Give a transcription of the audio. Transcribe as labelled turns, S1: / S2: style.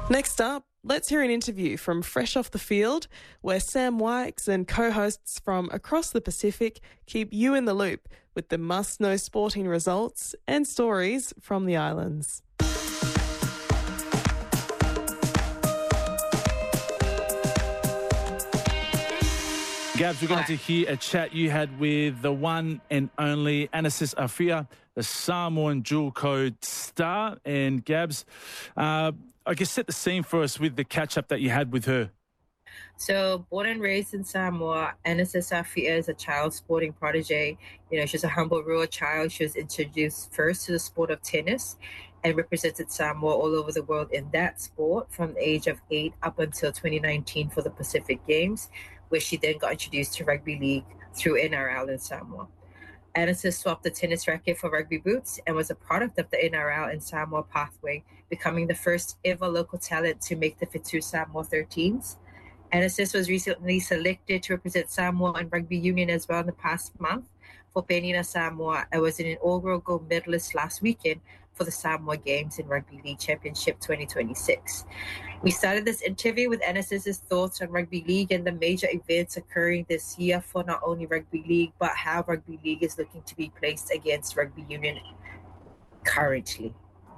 S1: Next up, let's hear an interview from Fresh Off the Field, where Sam Wykes and co-hosts from across the Pacific keep you in the loop with the must-know sporting results and stories from the islands.
S2: Gabs, we're going to hear a chat you had with the one and only Anasis Afia, the Samoan dual code star. And Gabs, I guess set the scene for us with the catch-up that you had with her.
S3: So, born and raised in Samoa, Anasis Afia is a child sporting prodigy. She's a humble rural child. She was introduced first to the sport of tennis and represented Samoa all over the world in that sport from the age of 8 up until 2019 for the Pacific Games, where she then got introduced to rugby league through NRL in Samoa. Anasis swapped the tennis racket for rugby boots and was a product of the NRL and Samoa pathway, becoming the first ever local talent to make the Fitu Samoa 13s. Anasis was recently selected to represent Samoa and rugby union as well in the past month for Penina Samoa and was an inaugural gold medalist last weekend for the Samoa Games in Rugby League Championship 2026. We started this interview with Anasis's thoughts on rugby league and the major events occurring this year for not only rugby league, but how rugby league is looking to be placed against rugby union currently.